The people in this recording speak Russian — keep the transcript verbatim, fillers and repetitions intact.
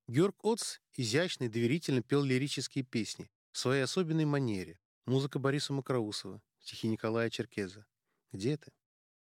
Георг Оц изящно и доверительно пел лирические песни в своей особенной манере. Музыка Бориса Макроусова, стихи Николая Черкеза. Где ты?